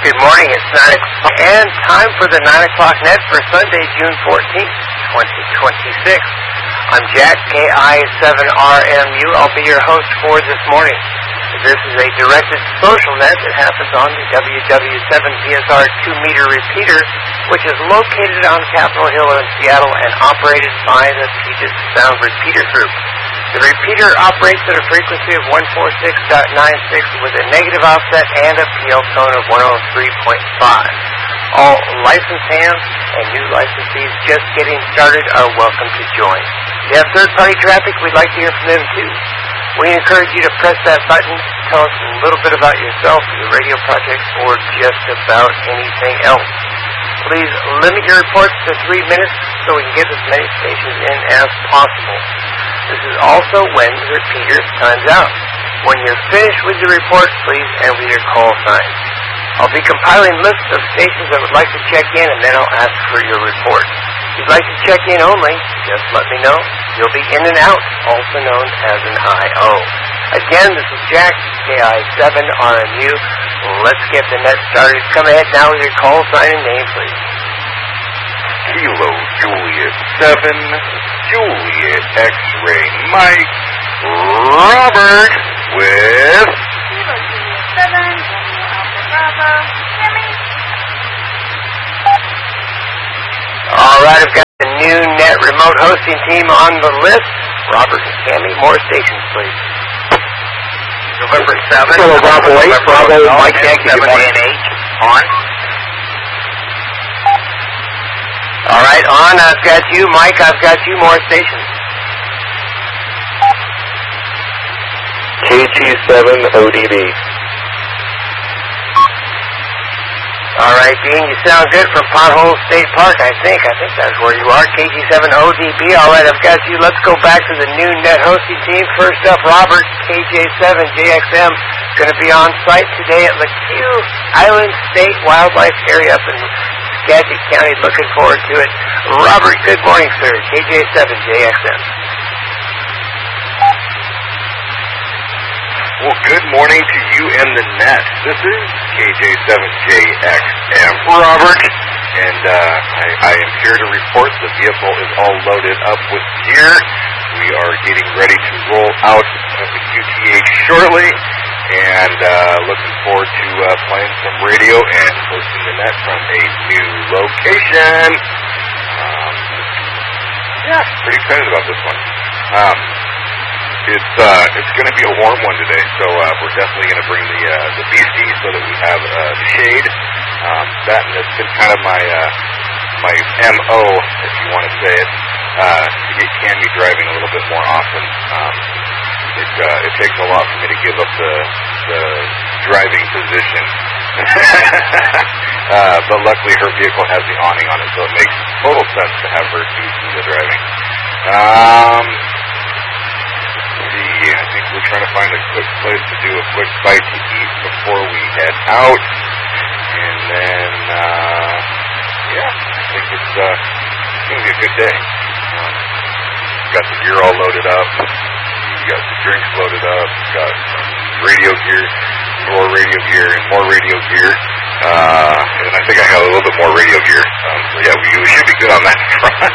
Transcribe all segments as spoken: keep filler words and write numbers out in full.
Good morning, it's nine o'clock, and time for the nine o'clock net for Sunday, June fourteenth, twenty twenty-six. I'm Jack, K I seven R M U. I'll be your host for this morning. This is a directed social net that happens on the W W seven P S R two meter repeater, which is located on Capitol Hill in Seattle and operated by the Puget Sound Repeater Group. The repeater operates at a frequency of one forty-six point nine six with a negative offset and a P L tone of one oh three point five. All licensed hands and new licensees just getting started are welcome to join. If you have third-party traffic, we'd like to hear from them too. We encourage you to press that button, tell us a little bit about yourself, your radio project, or just about anything else. Please limit your reports to three minutes so we can get as many stations in as possible. This is also when the repeater times out. When you're finished with your report, please enter your call sign. I'll be compiling lists of stations that would like to check in, and then I'll ask for your report. If you'd like to check in only, just let me know. You'll be in and out, also known as an I O. Again, this is Jack, K I seven R M U. Let's get the net started. Come ahead now with your call sign and name, please. Kilo Juliet seven, Juliet X-Ray Mike, Robert with Kilo Juliet seven, Romeo Alpha Bravo, Tammy. All right, I've got the new net remote hosting team on the list. Robert and Tammy, more stations, please. November seventh. Hello, Bravo eight, Bravo, Mike Yankee, good morning. On. All right, on, I've got you. Mike, I've got you. More stations. K G seven O D B. All right, Dean, you sound good from Pothole State Park, I think. I think that's where you are. K G seven O D B. All right, I've got you. Let's go back to the new net hosting team. First up, Robert, K J seven J X M, going to be on site today at LeCue Island State Wildlife Area up in Skagit County. Looking forward to it. Robert, good morning, sir. K J seven J X M. Well, good morning to you and the net. This is K J seven J X M, Robert, and uh, I, I am here to report the vehicle is all loaded up with gear. We are getting ready to roll out of the Q T H shortly, and uh, looking forward to uh, playing some radio and hosting the net from a new location. Um, yeah, pretty excited about this one. Um, It's uh, it's going to be a warm one today, so uh, we're definitely going to bring the uh, the beastie so that we have uh, shade. Um, that and it's been kind of my uh, my M O, if you want to say it, uh, to get Cammy driving a little bit more often. Um, it uh, it takes a lot for me to give up the the driving position, uh, but luckily her vehicle has the awning on it, so it makes total sense to have her do some of the driving. Um. I think we're trying to find a quick place to do a quick bite to eat before we head out. And then, uh, yeah, I think it's, uh, it's going to be a good day. Um, got the gear all loaded up. We got the drinks loaded up. Got some radio gear, more radio gear, and more radio gear. Uh, and I think I got a little bit more radio gear. Um, so yeah, we, we should be good on that front.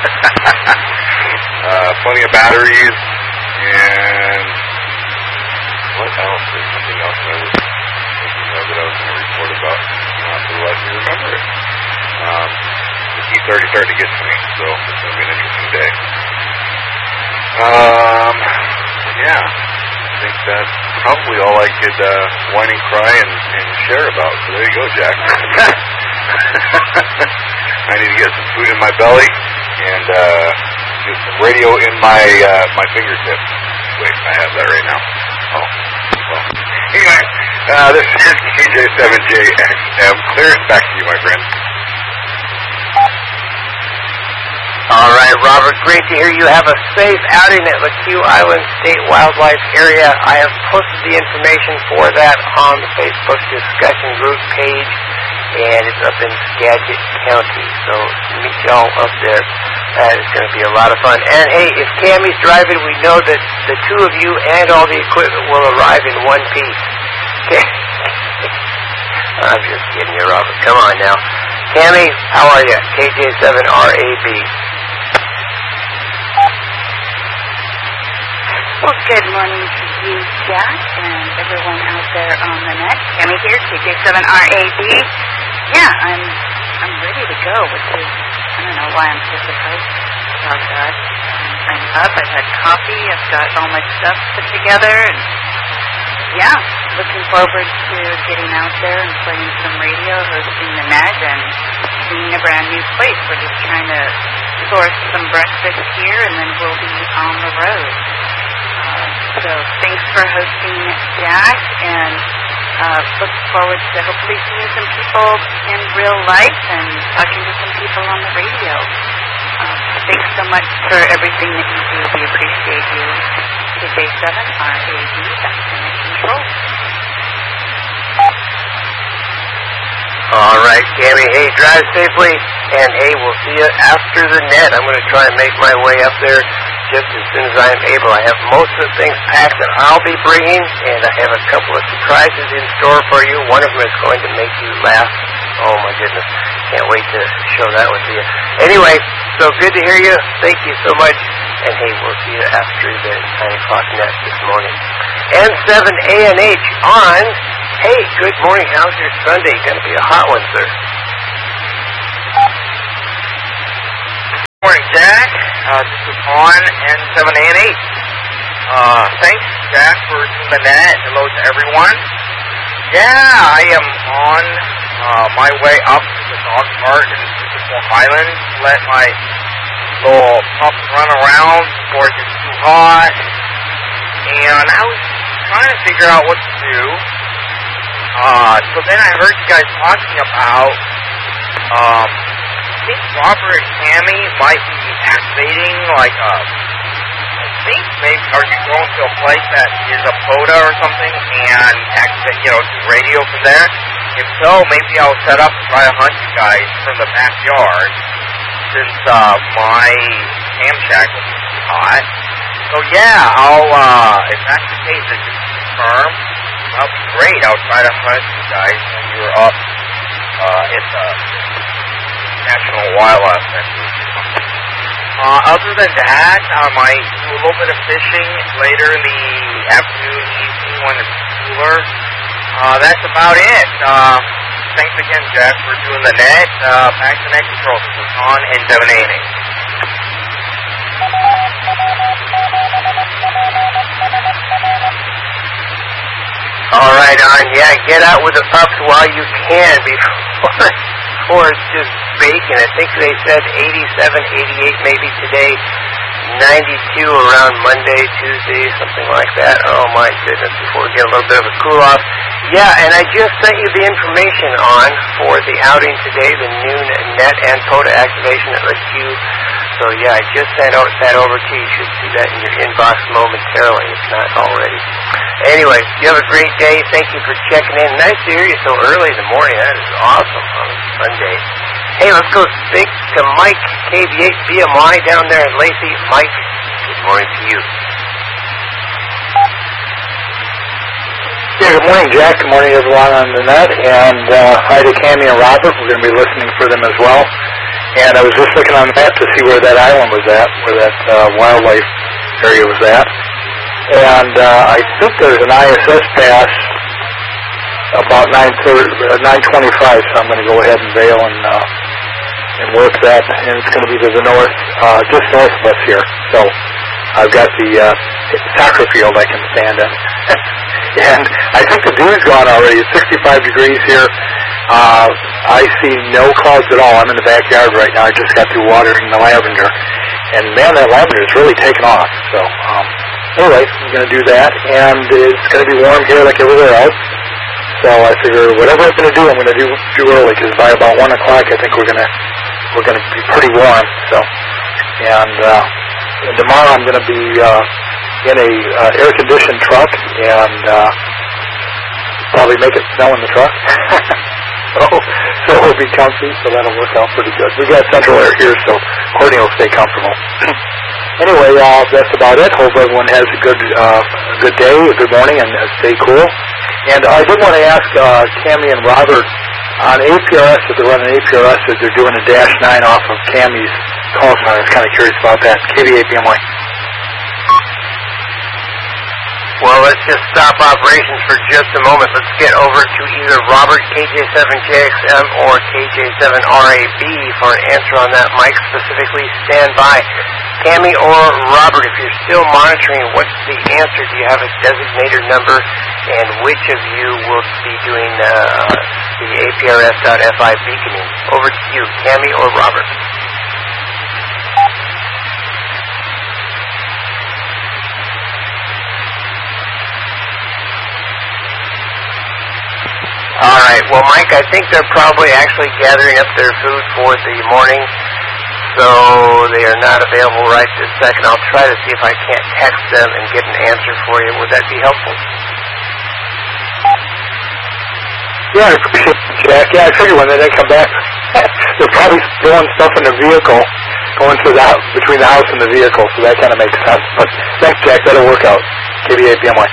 uh, plenty of batteries. And what else? There's something else I was thinking of that I was going to report about. You'll have to let me remember it. Um, the heat's already starting to get to me, so it's going to be an interesting day. Um, yeah, I think that's probably all I could uh, whine and cry and, and share about. So there you go, Jack. I need to get some food in my belly and uh, get some radio in my uh, my fingertips. Wait, I have that right now. Oh, well. Anyway, uh, this is K J seven J X M. Clearance, back to you, my friend. All right, Robert, great to hear you have a safe outing at LeCue Island State Wildlife Area. I have posted the information for that on the Facebook discussion group page, and it's up in Skagit County. So meet y'all up there. That is going to be a lot of fun. And hey, if Cammy's driving, we know that the two of you and all the equipment will arrive in one piece. Okay. I'm just kidding you, Robert. Come on now. Tammy, how are you? K J seven R A B. Well, good morning to you, Jack, and everyone out there on the net. Tammy here, K J seven R A B. Yeah, I'm I'm ready to go, which is, I don't know why I'm so surprised about that. I'm, I'm up, I've had coffee, I've got all my stuff put together, and yeah, looking forward to getting out there and playing some radio, hosting the net, and seeing a brand new place. We're just trying to source some breakfast here, and then we'll be on the road. Uh, so thanks for hosting, Jack, and uh, look forward to hopefully seeing some people in real life and talking to some people on the radio. Uh, thanks so much for everything that you do. We appreciate you. K J seven R A B, that's in control. All right, Tammy. Hey, drive safely, and hey, we'll see you after the net. I'm going to try and make my way up there just as soon as I am able. I have most of the things packed that I'll be bringing, and I have a couple of surprises in store for you. One of them is going to make you laugh. Oh, my goodness. Can't wait to show that one to you. Anyway, so good to hear you. Thank you so much. And, hey, we'll see you after the nine o'clock net this morning. N seven A N H on. Hey, good morning. How's your Sunday? Going to be a hot one, sir. Good morning, Jack. Uh, this is on N seven A N H. Uh, thanks, Jack, for doing the net. Hello to everyone. Yeah, I am on uh, my way up to the dog park in Super Highlands to let my little pups run around before it gets too hot. And I was trying to figure out what to do. Uh, so then I heard you guys talking about, um, I think Robert and Tammy might be activating, like, a, I think maybe, are you going to a place that is a POTA or something, and activate, you know, do radio from there? If so, maybe I'll set up and try to hunt you guys from the backyard, since, uh, my ham shack was too hot. So yeah, I'll, uh, if that's the case, then just confirm. That'll be great. I'll try to hunt you guys when you're up uh, at the National Wildlife Center. Uh, other than that, I might do a little bit of fishing later in the afternoon, evening when it's cooler. Uh, that's about it. Uh, thanks again, Jack, for doing the net. Uh, back to net control. This is on N seven A N H. All right, on. Yeah, get out with the pups while you can before, before it's just baking. I think they said eighty-seven, eighty-eight maybe today, ninety-two around Monday, Tuesday, something like that. Oh, my goodness, before we get a little bit of a cool-off. Yeah, and I just sent you the information on for the outing today, the noon net and POTA activation at Rescue. So, yeah, I just sent that over to you. You should see that in your inbox momentarily, if not already. Anyway, you have a great day. Thank you for checking in. Nice to hear you so early in the morning. That is awesome on a Sunday. Hey, let's go speak to Mike, K V eight B M Y down there in Lacey. Mike, good morning to you. Yeah, good morning, Jack. Good morning, everyone on the net. And uh, hi to Cammy and Robert. We're going to be listening for them as well. And I was just looking on the map to see where that island was at, where that uh, wildlife area was at. And uh, I think there's an I S S pass about nine twenty-five, so I'm going to go ahead and bail and, uh, and work that. And it's going to be to the north, uh, just north of us here. So I've got the uh, soccer field I can stand in. And I think the dew is gone already. It's sixty-five degrees here. Uh, I see no clouds at all. I'm in the backyard right now. I just got through watering the lavender. And, man, that lavender is really taken off. So, um, anyway, I'm going to do that. And it's going to be warm here like everywhere else. So I figure whatever I'm going to do, I'm going to do do early, because by about one o'clock, I think we're going to we're going to be pretty warm. So, and, uh, and tomorrow I'm going to be uh, in a uh, air-conditioned truck and uh, probably make it snow in the truck. so, so it'll be comfy. So that'll work out pretty good. We got central air here, so Courtney will stay comfortable. Anyway, uh, that's about it. Hope everyone has a good uh, good day, a good morning, and uh, stay cool. And I did want to ask uh, Cammy and Robert, on A P R S, if they're running A P R S, if they're doing a dash nine off of Cammy's call sign. I was kind of curious about that. K B A B M Y. Well, let's just stop operations for just a moment. Let's get over to either Robert, K J seven J X M, or K J seven R A B for an answer on that. Mike, specifically, stand by. Cammy or Robert, if you're still monitoring, what's the answer? Do you have a designator number? And which of you will be doing uh, the A P R S dot F I beaconing? Over to you, Cammy or Robert. All right. Well, Mike, I think they're probably actually gathering up their food for the morning, so they are not available right this second. I'll try to see if I can't text them and get an answer for you. Would that be helpful? Yeah, I appreciate it, Jack. Yeah, I figured when they didn't come back, they're probably throwing stuff in the vehicle, going to the house, between the house and the vehicle, so that kind of makes sense. But thanks, Jack. That'll work out. K B A B M Y.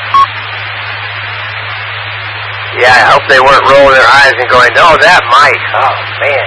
Yeah, I hope they weren't rolling their eyes and going, oh, that Mike. Oh, man.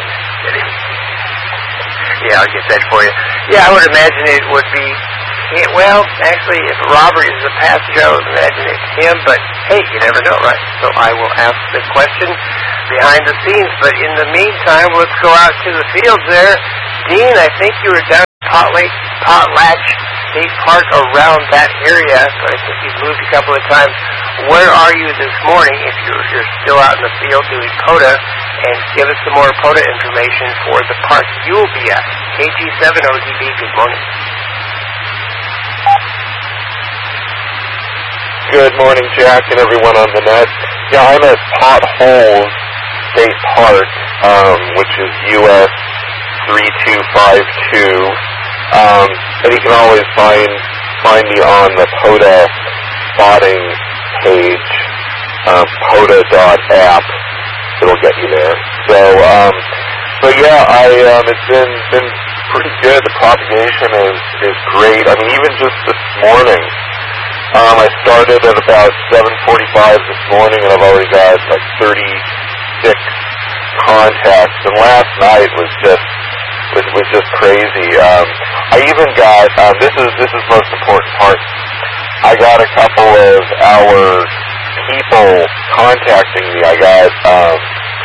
Yeah, I'll get that for you. Yeah, I would imagine it would be, well, actually, if Robert is the passenger, I would imagine it's him, but hey, you never know, right? So I will ask the question behind the scenes, but in the meantime, let's go out to the fields there. Dean, I think you were down at Potlatch, Potlatch State Park around that area, but I think you've moved a couple of times. Where are you this morning if you're, if you're still out in the field doing POTA? And give us some more POTA information for the park you'll be at. K G seven O D B, good morning. Good morning, Jack, and everyone on the net. Yeah, I'm at Potholes State Park, um, which is U S three two five two. Um, and you can always find find me on the POTA spotting page, um, POTA dot app. It'll get you there. So, um, so yeah, I um, it's been been pretty good. The propagation is is great. I mean, even just this morning, um, I started at about seven forty-five this morning, and I've already got like thirty-six contacts. And last night was just was was just crazy. Um, I even got um, this is this is the most important part. I got a couple of our people contacting me. I got um,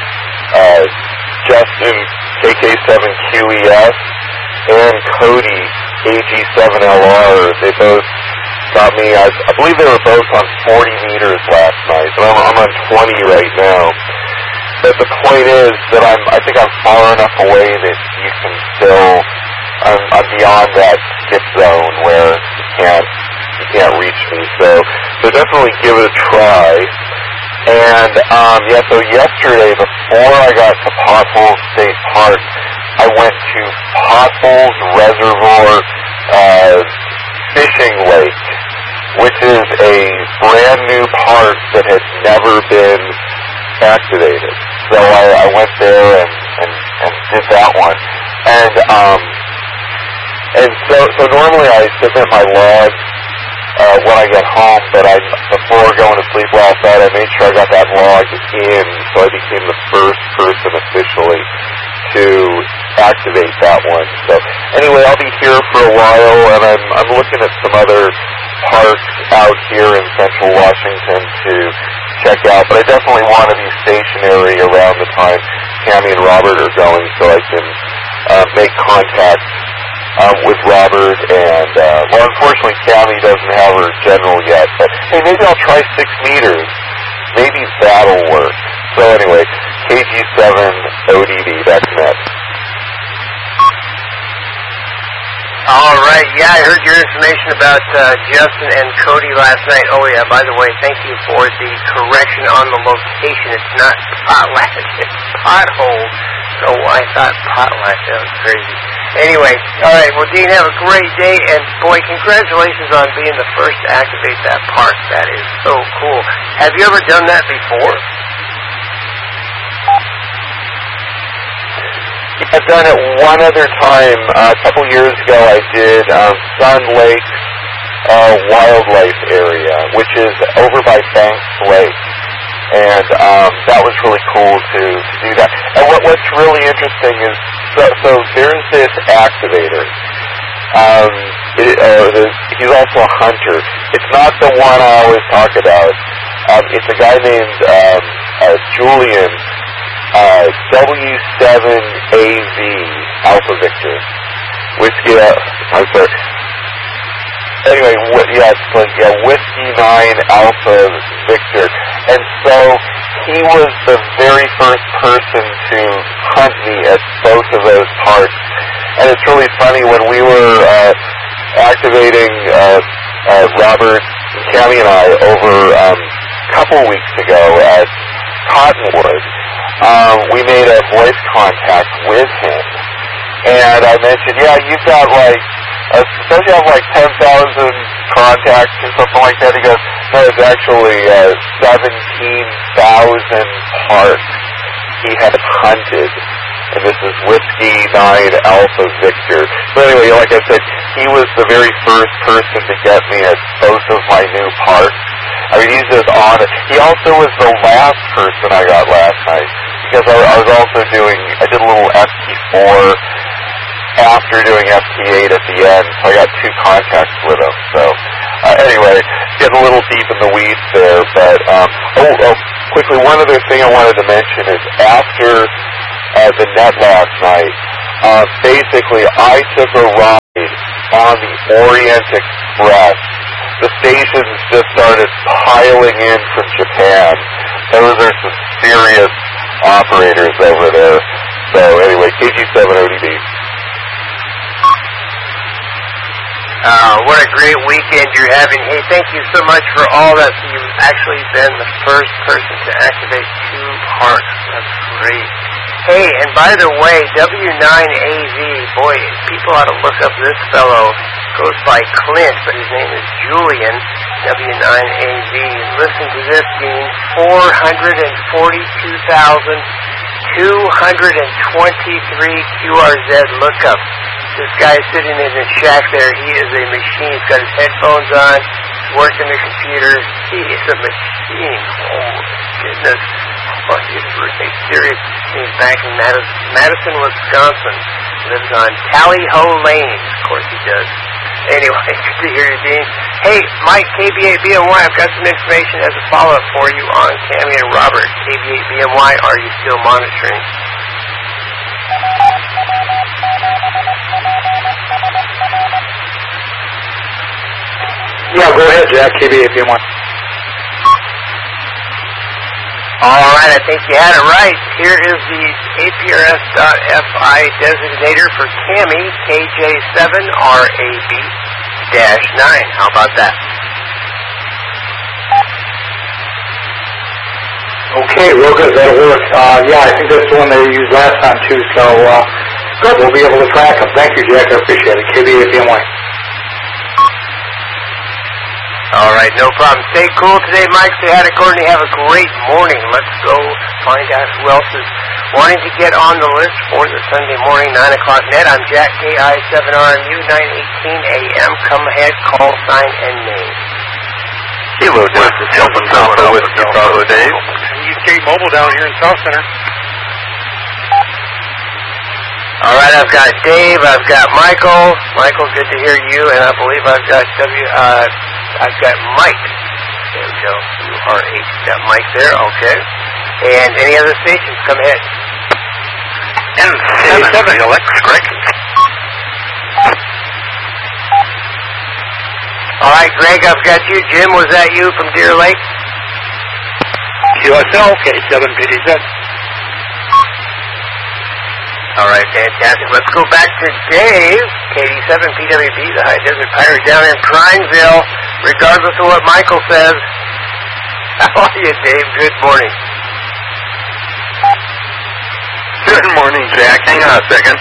uh, Justin K K seven Q E S and Cody A G seven L R. They both got me. I, I believe they were both on forty meters last night, but I'm, I'm on twenty right now. But the point is that I'm. I think I'm far enough away that you can still. I'm, I'm beyond that skip zone where you can't. You can't reach me, so so definitely give it a try. And um, yeah, so yesterday before I got to Potholes State Park, I went to Potholes Reservoir uh, Fishing Lake, which is a brand new park that has never been activated. So I, I went there and, and, and did that one, and um, and so so normally I submit my logs Uh, when I get home, but I, before going to sleep last night, I made sure I got that log in, so I became the first person officially to activate that one. So anyway, I'll be here for a while, and I'm, I'm looking at some other parks out here in Central Washington to check out, but I definitely want to be stationary around the time Cammy and Robert are going so I can uh, make contact Um, with Robert, and, uh, well, unfortunately, Cammy doesn't have her general yet, but, hey, maybe I'll try six meters. Maybe that'll work. So, anyway, K G seven O D B, that's next. All right, yeah, I heard your information about uh, Justin and Cody last night. Oh, yeah, by the way, thank you for the correction on the location. It's not Potlatch, it's Pothole. So I thought Potlatch, that was crazy. Anyway, all right, well, Dean, have a great day, and boy, congratulations on being the first to activate that park. That is so cool. Have you ever done that before? I've done it one other time. Uh, a couple years ago, I did um, Sun Lake uh, Wildlife Area, which is over by Banks Lake. and um, that was really cool to, to do that. And what, what's really interesting is, so, so there's this activator. Um, it, uh, there's, he's also a hunter. It's not the one I always talk about. Um, it's a guy named um, uh, Julian, uh, W seven A V, Alpha Victor. Whiskey, uh, I'm sorry. Anyway, wh- yeah, it's like, yeah, Whiskey nine Alpha Victor. And so he was the very first person to hunt me at both of those parts. And it's really funny, when we were uh, activating uh, uh, Robert, Cammy, and I over um, a couple weeks ago at Cottonwood, um, we made a voice contact with him. And I mentioned, yeah, you've got like, uh, don't you have like ten thousand contacts or something like that? He goes, no, it's actually uh, seventeen thousand parts he had hunted. And this is Whiskey nine Alpha Victor. So anyway, like I said, he was the very first person to get me at both of my new parts. I mean, he's just on it. He also was the last person I got last night, because I, I was also doing, I did a little F T four after doing F T eight at the end, so I got two contacts with him. So uh, anyway, getting a little deep in the weeds there, but um, oh, oh, quickly, one other thing I wanted to mention is after Uh, the net last night, uh, basically I took a ride on the Orient Express. The stations just started piling in from Japan. Those are some serious operators over there. So anyway, K G seven O D B. Uh, what a great weekend you're having. Hey, thank you so much for all that. You've actually been the first person to activate two parts. That's great. Hey, and by the way, W nine A V, boy, people ought to look up this fellow. Goes by Clint, but his name is Julian, W nine A V. Listen to this, Dean, four hundred forty-two thousand two hundred twenty-three Q R Z lookups. This guy is sitting in his shack there. He is a machine. He's got his headphones on. He's working the computer. He is a machine. Oh, goodness. Oh, he's really serious. He's back in Madison, Madison, Wisconsin. Lives on Tally Ho Lane. Of course he does. Anyway, good to hear you, Dean. Hey, Mike, K B eight B M Y, I've got some information as a follow-up for you on Cammy and Robert. K B eight B M Y, are you still monitoring? Yeah, go ahead, Jack, K B eight B M Y. All right, I think you had it right. Here is the A P R S dot F I designator for Cammy, K J seven R A B nine. How about that? Okay, real good. That'll work. Uh, yeah, I think that's the one they used last time, too. So, uh, good. We'll be able to track them. Thank you, Jack. I appreciate it. K B eight B M Y. All right, no problem. Stay cool today, Mike. Say hi to Courtney. Have a great morning. Let's go find out who else is wanting to get on the list for the Sunday morning nine o'clock net. I'm Jack, K I seven R M U, nine eighteen A M. Come ahead, call sign, and name. Hello, this is Kelvin Alpha Whiskey Bravo Dave. Eastgate Mobile down here in South Center. All right, I've got Dave. I've got Michael. Michael, good to hear you. And I believe I've got W. Uh, I've got Mike. There we go. U R H. Got Mike there. Okay. And any other stations? Come ahead. N seven, Alex, All right, Greg, I've got you. Jim, was that you from Deer Lake? Q S L, K seven P D Z. All right, fantastic. Let's go back to Dave, K D seven P W B, the High Desert Pirate down in Prineville, regardless of what Michael says. How are you, Dave? Good morning. Good morning, Jack. Hang on a second.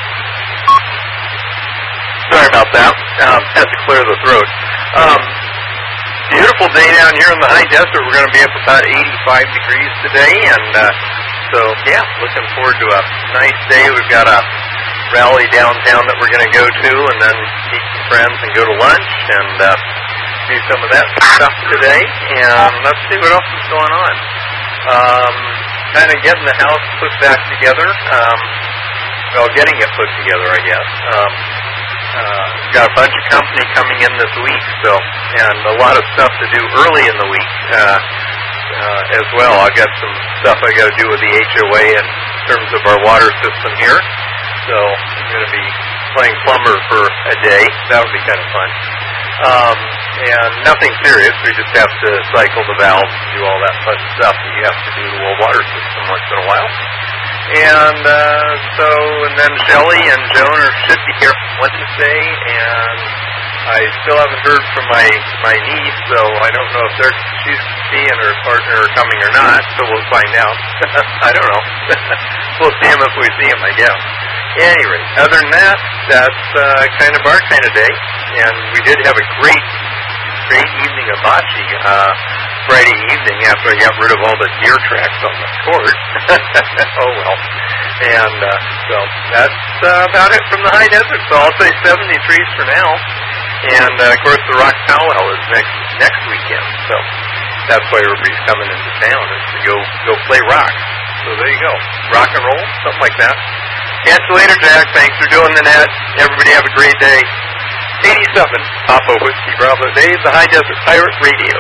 Sorry about that. Um, had to clear the throat. Um, beautiful day down here in the High Desert. We're going to be up about eighty-five degrees today, and uh, so, yeah, looking forward to a nice day. We've got a rally downtown that we're going to go to, and then meet some friends and go to lunch, and uh, do some of that stuff today. And let's see what else is going on. um, kind of getting the house put back together. Um, well, getting it put together, I guess. Um, uh, got a bunch of company coming in this week, so and a lot of stuff to do early in the week uh, uh, as well. I got some stuff I got to do with the H O A in terms of our water system here. So I'm going to be playing plumber for a day. That would be kind of fun. Um, and nothing serious. We just have to cycle the valves and do all that fun stuff that you have to do to a water system once in a while. And uh, so, and then Shelley and Joan are, should be here Wednesday, and I still haven't heard from my my niece, so I don't know if they're she's she and her partner are coming or not. So we'll find out. I don't know. We'll see them if we see them, I guess. Anyway, other than that, that's uh, kind of our kind of day, and we did have a great, great evening of bocce uh, Friday evening after I got rid of all the deer tracks on the court. Oh well, and uh, so that's uh, about it from the high desert. So I'll say seventy-threes for now, and uh, of course the Rock Powwow is next next weekend. So that's why everybody's coming into town is to go go play rock. So there you go, rock and roll, something like that. Catch you later, Jack. Thanks for doing the net. Everybody have a great day. eighty-seven, Papa Whiskey Bravo Dave, the High Desert Pirate Radio.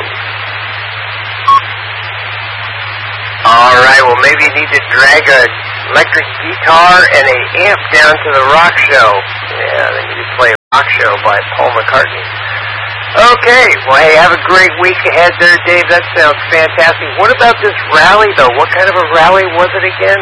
All right, well, maybe you need to drag a electric guitar and a amp down to the rock show. Yeah, then you can play a rock show by Paul McCartney. Okay, well, hey, have a great week ahead there, Dave. That sounds fantastic. What about this rally, though? What kind of a rally was it again?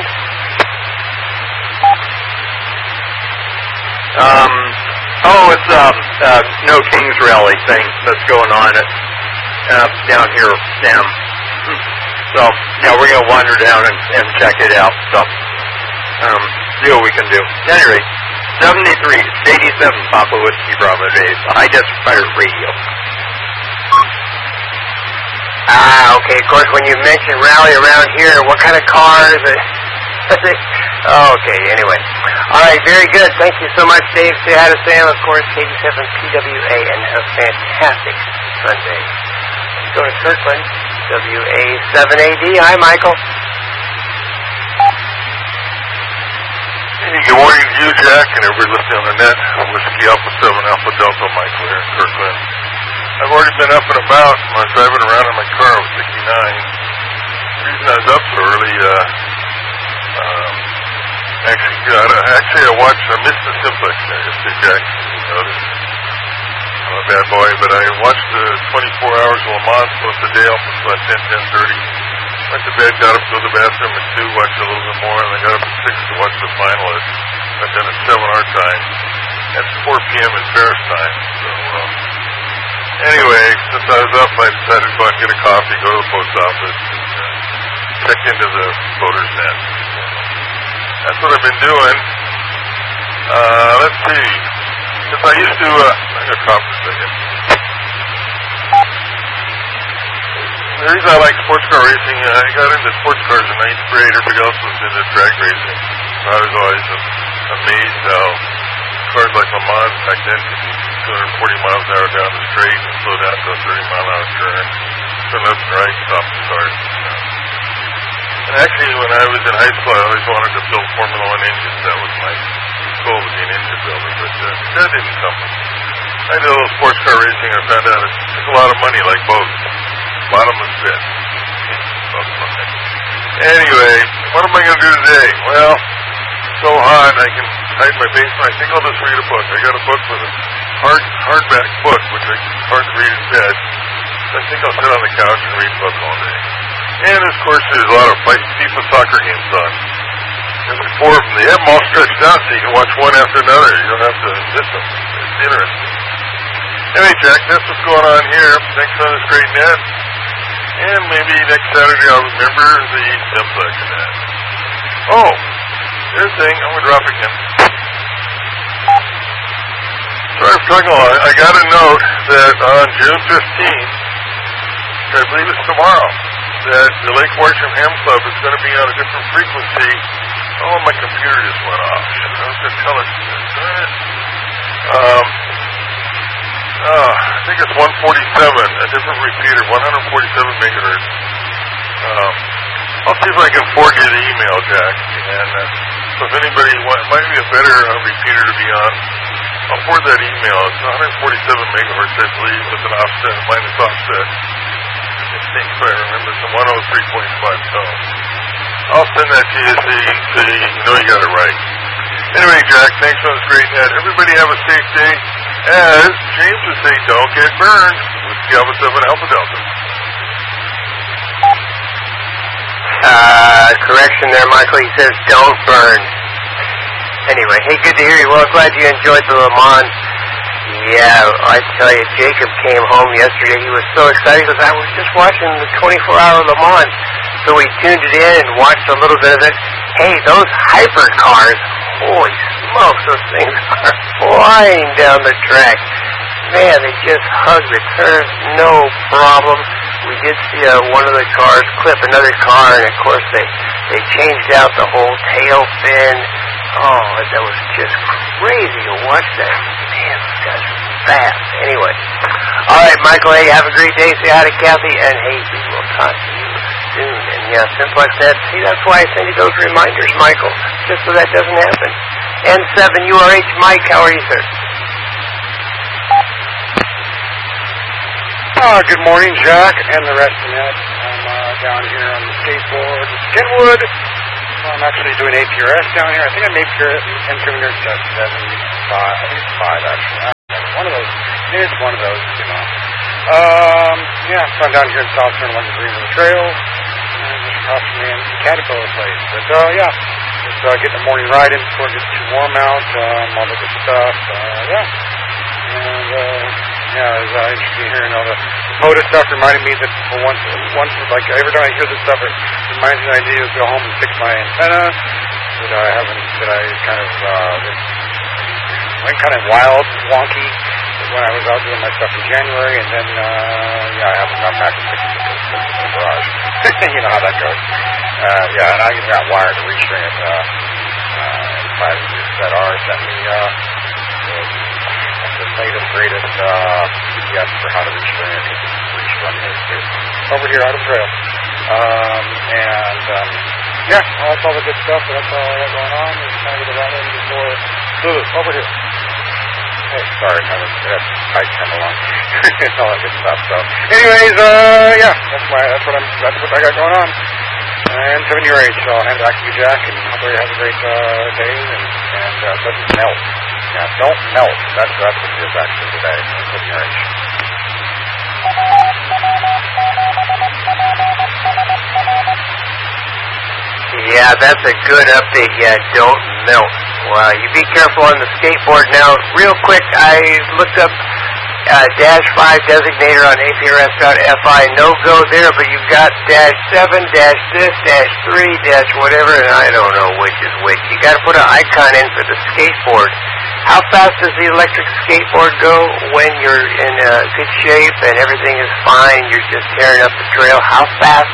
Um, oh, it's um, uh, No Kings Rally thing that's going on at, uh, down here, Sam. So, yeah, we're going to wander down and, and check it out. So, um, see what we can do. Anyway, seventy-three, eighty-seven, Papa Whiskey Bravo Dave, High Desert Pirate Radio. Ah, okay, of course, when you mention rally around here, what kind of cars? Okay, anyway. All right, very good. Thank you so much, Dave. Say hi to Sam, of course, K D seven P W A, and have a fantastic Sunday. Let's go to Kirkland, W A seven A D. Hi, Michael. Hey, good morning to you, Jack, and everybody listening on the net. Whiskey Alpha seven Alpha Delta, Michael here in Kirkland. I've already been up and about. I was driving around in my car. I was sixty-nine. The reason I was up so early, uh, um, actually, God, actually, I watched, I missed the Simplex yesterday, Jack. You know, I'm a bad boy, but I watched the twenty-four hours of Le Mans most of the day, almost about ten, ten thirty. Went to bed, got up to go to the bathroom at two, watched a little bit more, and I got up at six to watch the finalists. I've done at seven our time. That's four p.m. in Paris time. So, um, anyway, since I was up, I decided to go out and get a coffee, go to the post office, and uh, check into the voter's net. That's what I've been doing. Uh, let's see. Since I used to, uh, I got a cough for a second. The reason I like sports car racing, uh, I got into sports cars in ninth grade. Everybody else was into drag racing. I was always amazed how cars like Le Mans back then could be two hundred forty miles an hour down the straight and slow down to a thirty mile an hour turn. Turn left and right, stop the cars. You know. And actually, when I was in high school, I always wanted to build Formula One engines. That was my goal, to be an engine builder, but uh, that didn't come. I did a little sports car racing, and I found out it took a lot of money, like boats. Bottomless pit. Anyway, what am I going to do today? Well, it's so hot, I can hide in my basement. I think I'll just read a book. I got a book with a hard hardback book, which I, it's hard to read in bed. So I think I'll sit on the couch and read a book all day. And, of course, there's a lot of FIFA soccer games on. There's four of them. They have them all stretched out so you can watch one after another. You don't have to miss them. It's interesting. Anyway, Jack, that's what's going on here. Thanks for this great net. And maybe next Saturday I'll remember the Simplex net. Oh, here's the thing. I'm going to drop again. Sorry for talking a lot. I got a note that on June fifteenth, I believe it's tomorrow, that the Lake Worsham Ham Club is going to be on a different frequency. Oh, my computer just went off. I was going to tell it. Um, uh, I think it's one forty-seven, a different repeater, one forty-seven megahertz. Um, I'll see if I can forward you the email, Jack. And uh, so if anybody want, it might be a better uh, repeater to be on. I'll forward that email. It's one forty-seven megahertz, I believe, with an offset, minus offset. I think if I remember, it's a one oh three point five. So I'll send that to you so you, so you know you got it right. Anyway, Jack, thanks for this great net. Everybody have a safe day. As James would say, don't get burned with Java seven Alpha Delta. Uh, correction there, Michael. He says don't burn. Anyway, hey, good to hear you. Well, glad you enjoyed the Le Mans. Yeah, I tell you, Jacob came home yesterday. He was so excited because I was just watching the twenty-four hour Le Mans. So we tuned it in and watched a little bit of it. Hey, those hypercars, holy smokes, those things are flying down the track. Man, they just hug the curve, no problem. We did see uh, one of the cars clip another car, and of course they, they changed out the whole tail fin. Oh, that was just crazy to watch that. Man, those guys are fast. Anyway. All right, Michael, hey, have a great day. Say hi to Kathy, and hey, we will talk to you soon. And yeah, Simplex Net, see, that's why I send you those reminders, Michael, just so that doesn't happen. N seven U R H, Mike, how are you, sir? Uh, good morning, Jack, and the rest of it. I'm uh, down here on the skateboard in Skinwood. I'm actually doing A P R S down here. I think I'm A P R S entering here at seventy-five. I think it's five, actually. Uh, one of those. Maybe it's one of those, you know. Um, yeah, so I'm down here in South Turn, one Green River Trail. And just across from me in the Caterpillar place. But, uh, yeah, just uh, getting the morning ride in before it gets too warm out. Um, all the good stuff. Uh, yeah. And, uh, yeah, it was uh, interesting hearing all the POTA stuff. Reminded me that for once, once like every time I hear this stuff, it reminds me that I need to go home and fix my antenna. That I haven't, that I kind of uh, went kind of wild, wonky when I was out doing my stuff in January, and then uh, yeah, I haven't gone back and fixed it because it's in the garage. You know how that goes. Uh, yeah, and I even got wired to restring it. Uh, uh, five that R sent me. Uh, the latest, greatest uh, P D F for how to restring it. Restring it over here out of trail. Um, and um, yeah, well, that's all the good stuff. That's all I got going on. Just trying to get around in before Lulu over here. Hey, sorry, I was that's tight come along. All that good stuff. So, anyways, uh, yeah, that's my that's what I'm that's what I got going on. And seven year age, so I'll hand it back to you, Jack, and hopefully you have a great uh, day and and uh, doesn't melt. Yeah, don't melt. That's that's what it is actually today. Seven year age. Yeah, that's a good update. Yeah, don't melt. Wow, you be careful on the skateboard now. Real quick, I looked up uh, dash five designator on A P R S dot F I. No go there, but you've got dash seven, dash this, dash three, dash whatever, and I don't know which is which. You got to put an icon in for the skateboard. How fast does the electric skateboard go when you're in uh, good shape and everything is fine? You're just tearing up the trail. How fast?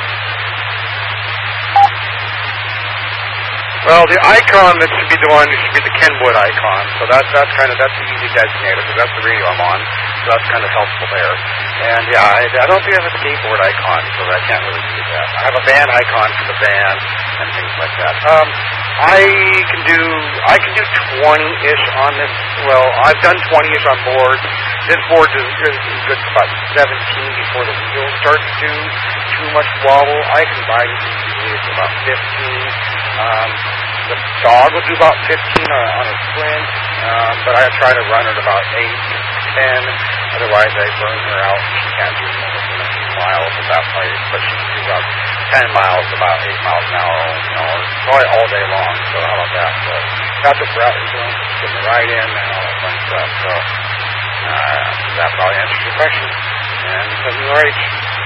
Well, the icon that should be the one should be the Kenwood icon. So that's that's kind of that's the easy designator because that's the radio I'm on. So that's kind of helpful there. And yeah, I, I don't think I have a skateboard icon, so I can't really use that. I have a van icon for the van and things like that. Um, I can do I can do twenty-ish on this. Well, I've done twenty-ish on boards. This board is, is good for about seventeen before the wheel starts to do too much wobble. I can ride it easily for about fifteen. Um, the dog will do about fifteen on, on a sprint, um, but I try to run at about eight, ten. Otherwise, I burn her out. She can't do more than a few miles at that place, but she can do about ten miles, about eight miles an hour, you know, probably all day long. So how about that? So got the breath doing, getting the ride in, and all that fun stuff. So uh, that probably answers your question. And seven year age.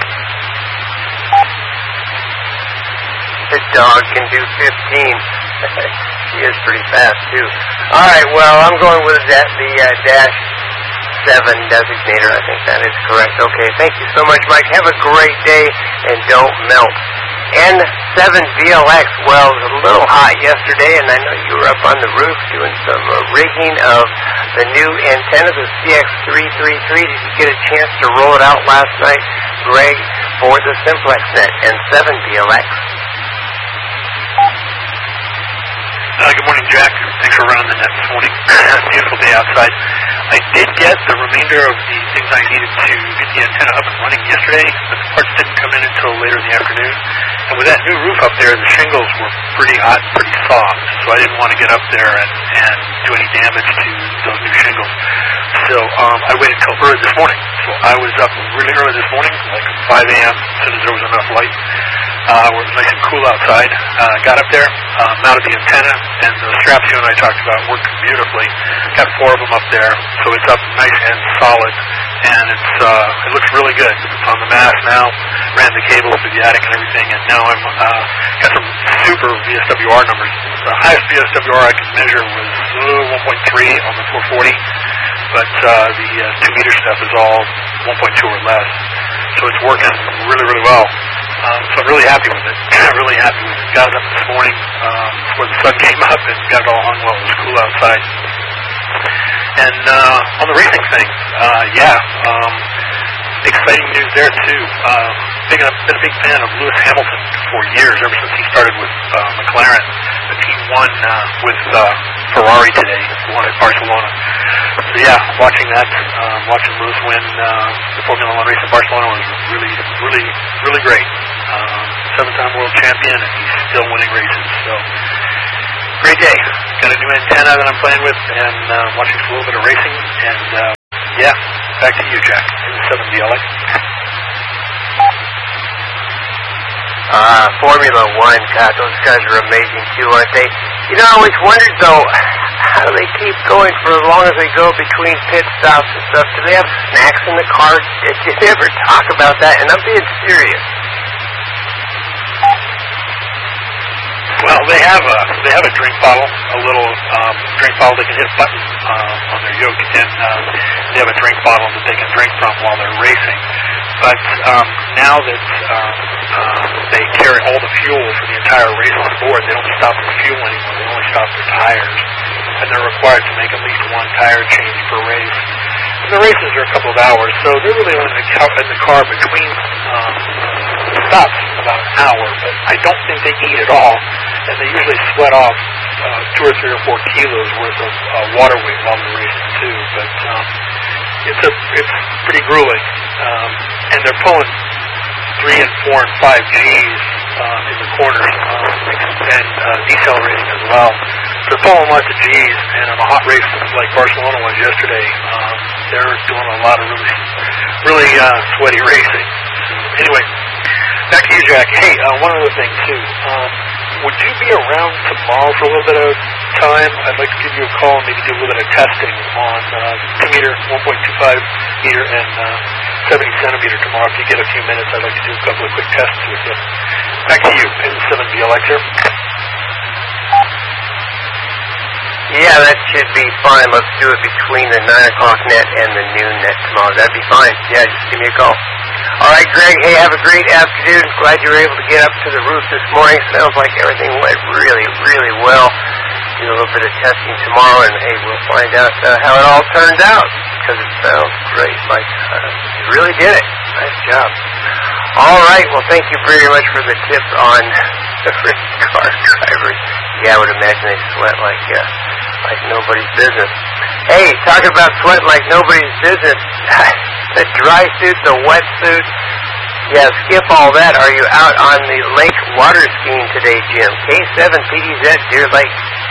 The dog can do fifteen. She is pretty fast, too. All right, well, I'm going with that, the uh, dash seven designator. I think that is correct. Okay, thank you so much, Mike. Have a great day, and don't melt. N seven V L X, well, it was a little hot yesterday, and I know you were up on the roof doing some uh, rigging of the new antenna, the C X three thirty-three. Did you get a chance to roll it out last night, Greg, for the Simplex Net, N seven V L X? Jack. Thanks for running the net this morning. Beautiful day outside. I did get the remainder of the things I needed to get the antenna up and running yesterday, but the parts didn't come in until later in the afternoon. And with that new roof up there, the shingles were pretty hot and pretty soft, so I didn't want to get up there and, and do any damage to those new shingles. So um, I waited till early this morning. So I was up really early this morning, like five a.m., as soon as there was enough light. Uh, where it was nice and cool outside. Uh, got up there, uh, mounted the antenna, and the straps you and I talked about worked beautifully. Got four of them up there, so it's up nice and solid, and it's uh, it looks really good. It's on the mast now. Ran the cables through the attic and everything, and now I'm uh, got some super V S W R numbers. The highest V S W R I could measure was uh, one point three on the four forty, but uh, the uh, two meter stuff is all one point two or less. So it's working really, really well. Um, so I'm really happy with it. really happy with it. Got it up this morning um, before the sun came up and got it all hung well. It was cool outside. And uh, on the racing thing, uh, yeah, um, exciting news there too. Um, been, a, been a big fan of Lewis Hamilton for years, ever since he started with uh, McLaren. The team won uh, with uh, Ferrari today, won at Barcelona. So yeah, watching that, um, watching Lewis win uh, the Formula One race in Barcelona was really, really, really great. Um, seven-time world champion, and he's still winning races. So great day. Got a new antenna that I'm playing with, and uh, watching a little bit of racing. And uh, yeah, back to you, Jack. In the seven V L X. Uh, Formula One, God, those guys are amazing too, aren't they? You know, I always wondered though, how do they keep going for as long as they go between pit stops and stuff? Do they have snacks in the car? Did they ever talk about that? And I'm being serious. Well, they have a they have a drink bottle, a little um, drink bottle. They can hit a button uh, on their yoke, and uh, they have a drink bottle that they can drink from while they're racing. But um, now that uh, uh, they carry all the fuel for the entire race on board, they don't stop for fuel anymore. They only stop for tires, and they're required to make at least one tire change per race. And the races are a couple of hours, so they're really only in the car, in the car between um, stops about an hour. But I don't think they eat at all, and they usually sweat off uh, two or three or four kilos worth of uh, water weight while they're racing too. But um, it's a it's pretty grueling, um, and they're pulling three and four and five G's um, in the corners um, and uh, decelerating as well. So they're pulling lots of G's, and on a hot race like Barcelona was yesterday, um, they're doing a lot of really really uh, sweaty racing. So anyway, back to you, Jack. Hey, uh, one other thing too. Um, would you be around tomorrow for a little bit of time? I'd like to give you a call and maybe do a little bit of testing on uh, two meter, one point two five meter, and uh, seventy centimeter tomorrow. If you get a few minutes, I'd like to do a couple of quick tests with you. Back to you in the seven V L X here. Yeah, that should be fine. Let's do it between the nine o'clock net and the noon net tomorrow. That'd be fine. Yeah, just give me a call. All right, Greg, hey, have a great afternoon. Glad you were able to get up to the roof this morning. Sounds like everything went really, really well. Do a little bit of testing tomorrow, and, hey, we'll find out uh, how it all turned out, because it sounds great. Like, uh, you really did it. Nice job. All right, well, thank you very much for the tips on the race car drivers. Yeah, I would imagine they sweat like, uh, like nobody's business. Hey, talking about sweating like nobody's business, the dry suit, the wet suit, yeah, skip all that. Are you out on the lake water skiing today, Jim? K seven P D Z, Deer Lake.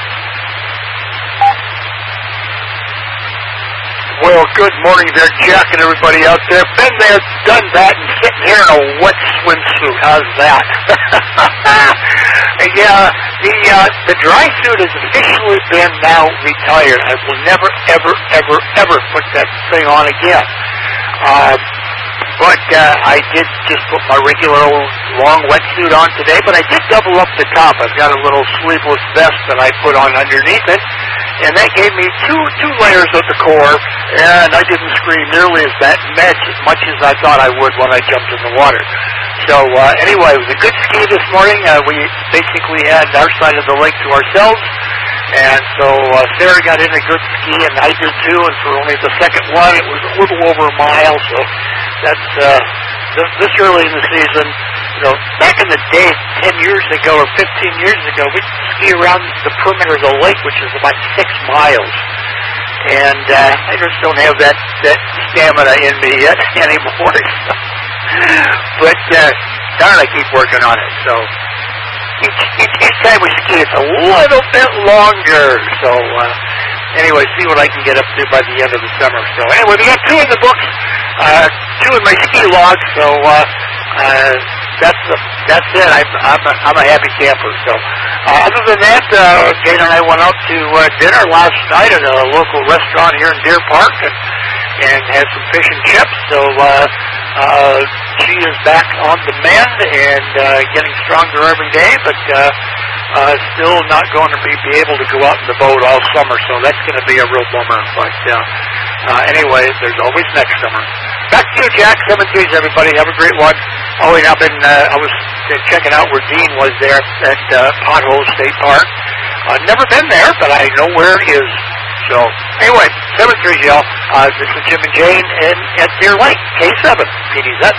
Well, good morning there, Jack, and everybody out there. Been there, done that, and sitting here in a wet swimsuit. How's that? yeah, the uh, the dry suit has officially been now retired. I will never, ever, ever, ever put that thing on again. Uh, but uh, I did just put my regular old long wetsuit on today, but I did double up the top. I've got a little sleeveless vest that I put on underneath it, and that gave me two two layers of the core, and I didn't scream nearly as bad, as much as I thought I would when I jumped in the water. So uh, anyway, it was a good ski this morning. Uh, we basically had our side of the lake to ourselves, and so uh, Sarah got in a good ski, and I did too, and for only the second one, it was a little over a mile, so that's uh, this, this early in the season, You know, back in the day, ten years ago or fifteen years ago, we'd ski around the perimeter of the lake, which is about six miles. And uh, I just don't have that, that stamina in me yet anymore. So. But, uh, darn, I keep working on it. So each, each, each time we ski, it's a little bit longer. So, uh, anyway, see what I can get up to by the end of the summer. So, anyway, we got two in the books, uh, two in my ski log. So, uh, uh, that's the, that's it. I'm, I'm, a, I'm a happy camper. So, uh, other than that, uh, Jane and I went out to uh, dinner last night at a local restaurant here in Deer Park and, and had some fish and chips. So, uh, uh, she is back on the mend and uh, getting stronger every day, but uh, uh, still not going to be, be able to go out in the boat all summer. So that's going to be a real bummer. But uh, uh, anyway, there's always next summer. Back to you, Jack. Seven threes, everybody. Have a great one. Oh, and I've been, uh, I was checking out where Dean was there at uh, Pothole State Park. I've uh, never been there, but I know where it is. So, anyway, seven three, y'all. Uh, this is Jim and Jane in, at Deer Lake, K seven, P D Z.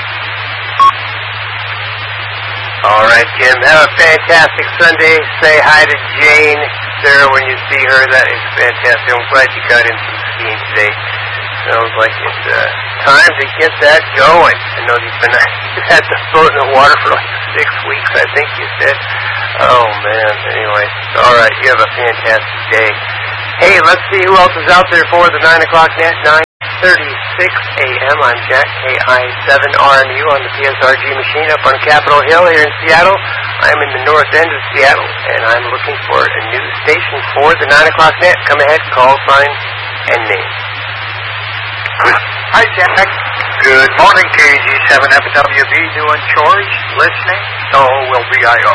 All right, Jim. Have a fantastic Sunday. Say hi to Jane, Sarah, when you see her. That is fantastic. I'm glad you got in some skiing today. Sounds like it's uh, time to get that going. I know you've been you've had the boat in the water for like six weeks, I think you said. Oh, man. Anyway, all right. You have a fantastic day. Hey, let's see who else is out there for the nine o'clock net, nine thirty-six a.m. I'm Jack, K I seven R M U on the P S R G machine up on Capitol Hill here in Seattle. I'm in the north end of Seattle, and I'm looking for a new station for the nine o'clock net. Come ahead, call sign and name. Hi, Jack. Good morning, K G seven F W B, doing chores, listening. So will B I O.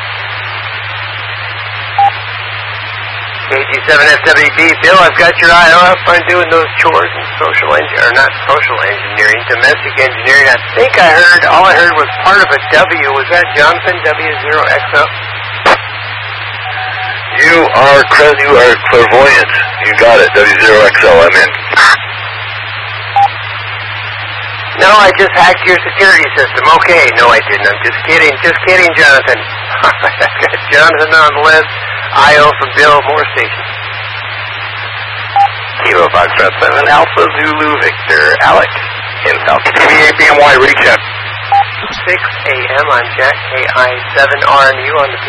K G seven F W B, Bill, I've got your eye up on doing those chores and social engineering, or not social engineering, domestic engineering. I think I heard, all I heard was part of a W. Was that Jonathan, W zero X O? You are, you are clairvoyant. You got it, W zero X O, I'm in. No, I just hacked your security system. Okay, no, I didn't. I'm just kidding. Just kidding, Jonathan. I've got Jonathan on the list. I O from Bill, more stations. Kilo Foxtrot seven, Alpha Zulu Victor, Alex, in South T V A P M Y, reach out. six a.m. I'm Jack, K I seven R M U on the